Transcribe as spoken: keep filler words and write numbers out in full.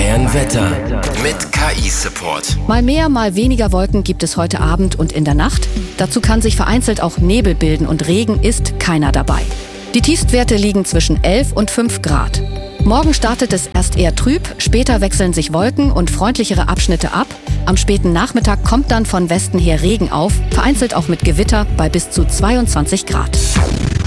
Bayern Wetter mit K I-Support. Mal mehr, mal weniger Wolken gibt es heute Abend und in der Nacht. Dazu kann sich vereinzelt auch Nebel bilden und Regen ist keiner dabei. Die Tiefstwerte liegen zwischen elf und fünf Grad. Morgen startet es erst eher trüb, später wechseln sich Wolken und freundlichere Abschnitte ab. Am späten Nachmittag kommt dann von Westen her Regen auf, vereinzelt auch mit Gewitter bei bis zu zweiundzwanzig Grad.